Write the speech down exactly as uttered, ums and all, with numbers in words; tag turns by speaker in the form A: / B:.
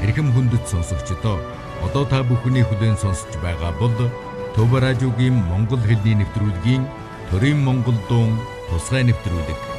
A: эрхэм хүндэт сонсогчдоо одоо та бүхний хүлээн сонсож байгаа бол Төв радиогийн Монгол хэлний нэвтрүүлгийн Төрийн Монгол дуун тусгай нэвтрүүлэг.